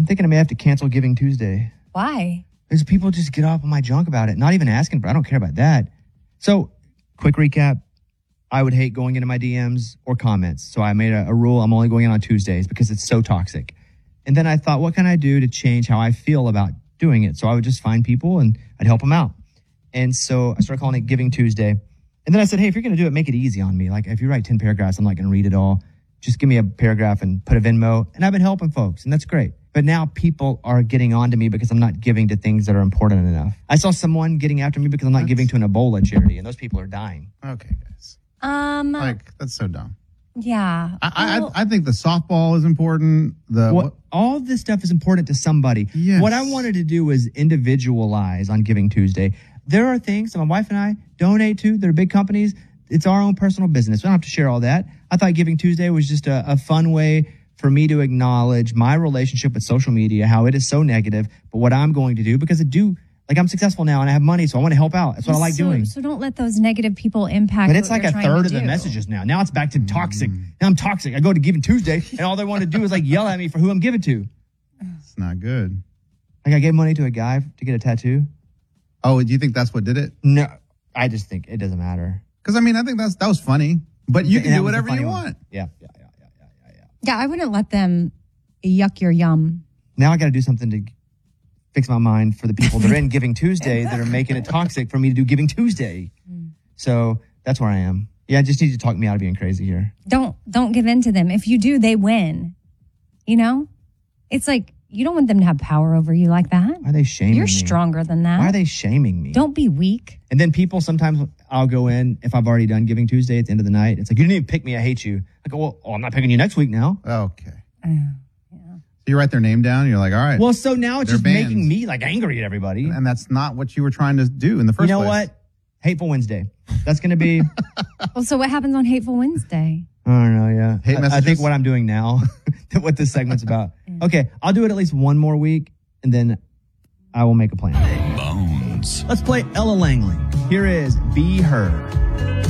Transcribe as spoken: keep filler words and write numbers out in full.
I'm thinking I may have to cancel Giving Tuesday. Why? Because people just get off on my junk about it, not even asking, but I don't care about that. So, quick recap. I would hate going into my D Ms or comments. So I made a, a rule. I'm only going in on Tuesdays because it's so toxic. And then I thought, what can I do to change how I feel about doing it? So I would just find people and I'd help them out. And so I started calling it Giving Tuesday. And then I said, hey, if you're going to do it, make it easy on me. Like if you write ten paragraphs, I'm not going to read it all. Just give me a paragraph and put a Venmo. And I've been helping folks, and that's great. But now people are getting on to me because I'm not giving to things that are important enough. I saw someone getting after me because I'm not that's... giving to an Ebola charity, and those people are dying. Okay, guys. Um, like, that's so dumb. Yeah. I, well, I, I think the softball is important. The well, all this stuff is important to somebody. Yes. What I wanted to do was individualize on Giving Tuesday. There are things that my wife and I donate to that are big companies. It's our own personal business. We don't have to share all that. I thought Giving Tuesday was just a, a fun way for me to acknowledge my relationship with social media, how it is so negative, but what I'm going to do because it do, like I'm successful now and I have money, so I want to help out. That's what I like so, doing. So don't let those negative people impact. But it's what like you're a trying third to of the do. messages now. Now it's back to toxic. Mm. Now I'm toxic. I go to Giving Tuesday and all they want to do is like yell at me for who I'm giving to. It's not good. Like I gave money to a guy to get a tattoo. Oh, do you think that's what did it? No, I just think it doesn't matter. Because I mean, I think that's that was funny, but you can do whatever you one. want. Yeah, yeah, yeah, yeah, yeah, yeah, yeah. Yeah, I wouldn't let them yuck your yum. Now I got to do something to fix my mind for the people that are in Giving Tuesday that are making it toxic for me to do Giving Tuesday. Mm. So that's where I am. Yeah, I just need to talk me out of being crazy here. Don't don't give in to them. If you do, they win. You know, it's like. You don't want them to have power over you like that. Why are they shaming You're me? You're stronger than that. Why are they shaming me? Don't be weak. And then people, sometimes I'll go in, if I've already done Giving Tuesday at the end of the night, it's like, you didn't even pick me, I hate you. I go, well, oh, I'm not picking you next week now. Okay. Uh, yeah. So you write their name down, and you're like, all right. Well, so now it's just bans. making me like angry at everybody. And that's not what you were trying to do in the first place. You know place. What? Hateful Wednesday. That's going to be. Well, so what happens on Hateful Wednesday? I don't know, yeah. Hate I, I think what I'm doing now, what this segment's about. Okay, I'll do it at least one more week, and then I will make a plan. Bones. Let's play Ella Langley. Here is Be Heard.